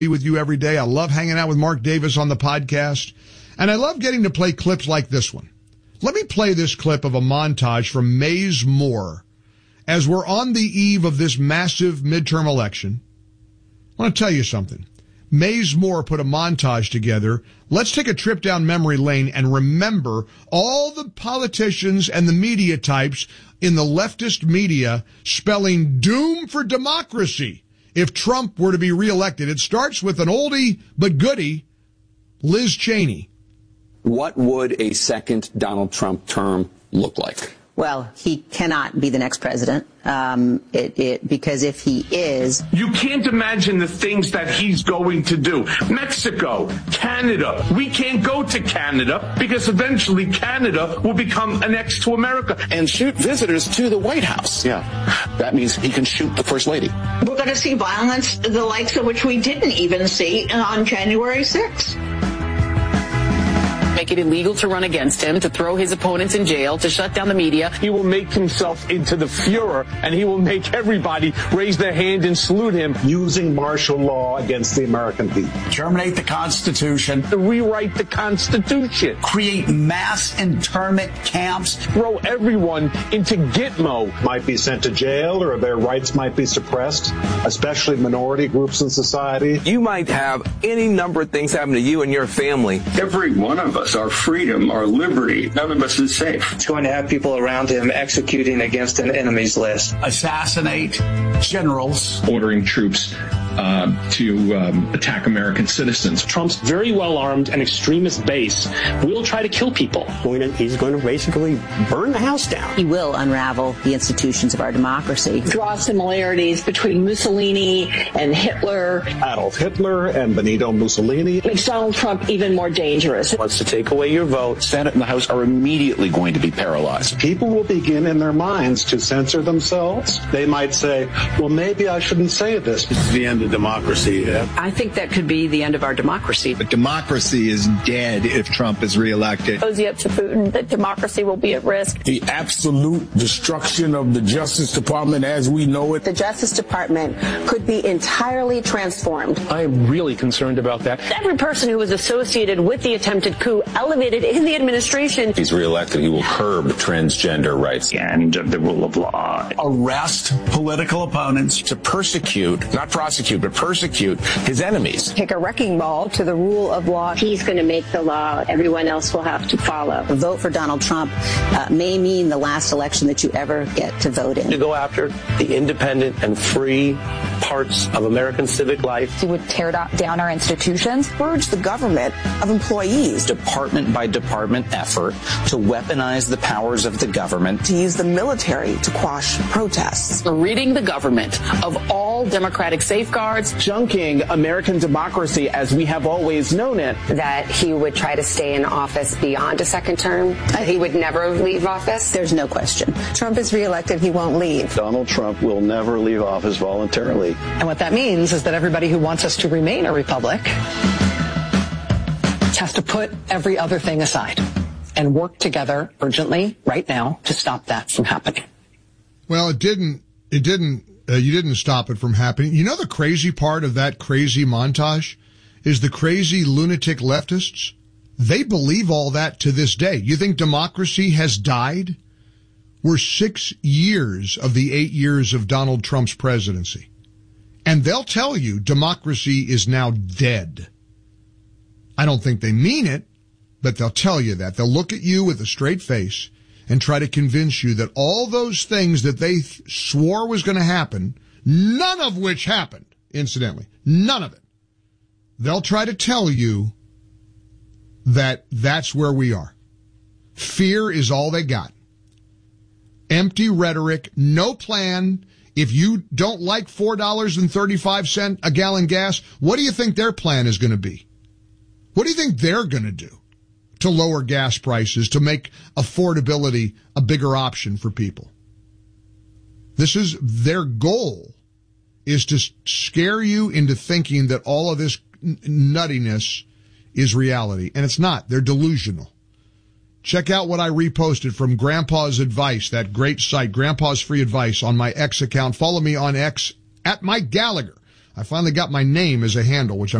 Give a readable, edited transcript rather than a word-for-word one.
be with you every day. I love hanging out with Mark Davis on the podcast. And I love getting to play clips like this one. Let me play this clip of a montage from Mayes Moore as we're on the eve of this massive midterm election. I want to tell you something. Mayes Moore put a montage together. Let's take a trip down memory lane and remember all the politicians and the media types in the leftist media spelling doom for democracy if Trump were to be reelected. It starts with an oldie but goodie, Liz Cheney. What would a second Donald Trump term look like? Well, he cannot be the next president, because if he is... You can't imagine the things that he's going to do. Mexico, Canada. We can't go to Canada because eventually Canada will become annexed to America. And shoot visitors to the White House. Yeah, that means he can shoot the First Lady. We're going to see violence, the likes of which we didn't even see on January 6th. Make it illegal to run against him, to throw his opponents in jail, to shut down the media. He will make himself into the Fuhrer, and he will make everybody raise their hand and salute him. Using martial law against the American people. Terminate the Constitution. To rewrite the Constitution. Create mass internment camps. Throw everyone into Gitmo. Might be sent to jail, or their rights might be suppressed, especially minority groups in society. You might have any number of things happen to you and your family. Every one of us, our freedom, our liberty, none of us is safe. He's going to have people around him executing against an enemy's list. Assassinate generals. Ordering troops to attack American citizens. Trump's very well-armed and extremist base will try to kill people. He's going to basically burn the house down. He will unravel the institutions of our democracy. Draw similarities between Mussolini and Hitler. Adolf Hitler and Benito Mussolini. Makes Donald Trump even more dangerous. Wants to take away your vote. Senate and the House are immediately going to be paralyzed. People will begin in their minds to censor themselves. They might say, well, maybe I shouldn't say this. This is the end of democracy. I think that could be the end of our democracy. But democracy is dead if Trump is reelected. Cozy up to Putin that democracy will be at risk. The absolute destruction of the Justice Department as we know it. The Justice Department could be entirely transformed. I am really concerned about that. Every person who was associated with the attempted coup elevated in the administration. If he's reelected, he will curb transgender rights. The end of the rule of law. Arrest political opponents. To persecute, not prosecute, but persecute his enemies. Take a wrecking ball to the rule of law. He's going to make the law. Everyone else will have to follow. A vote for Donald Trump may mean the last election that you ever get to vote in. To go after the independent and free parts of American civic life. He would tear down our institutions. Purge the government of employees. Department by department effort to weaponize the powers of the government. To use the military to quash protests. Ridding the government of all democratic safeguards. Junking American democracy as we have always known it. That he would try to stay in office beyond a second term. That he would never leave office. There's no question. Trump is reelected, he won't leave. Donald Trump will never leave office voluntarily. And what that means is that everybody who wants us to remain a republic has to put every other thing aside and work together urgently right now to stop that from happening. Well, you didn't stop it from happening. You know, the crazy part of that crazy montage is the crazy lunatic leftists. They believe all that to this day. You think democracy has died? We're 6 years of the 8 years of Donald Trump's presidency. And they'll tell you democracy is now dead. I don't think they mean it, but they'll tell you that. They'll look at you with a straight face and try to convince you that all those things that they swore was going to happen, none of which happened, incidentally, none of it. They'll try to tell you that that's where we are. Fear is all they got. Empty rhetoric, no plan. If you don't like $4.35 a gallon gas, what do you think their plan is going to be? What do you think they're going to do to lower gas prices, to make affordability a bigger option for people? This is their goal, is to scare you into thinking that all of this nuttiness is reality. And it's not. They're delusional. Check out what I reposted from Grandpa's Advice, that great site, Grandpa's Free Advice, on my X account. Follow me on X at Mike Gallagher. I finally got my name as a handle, which I'm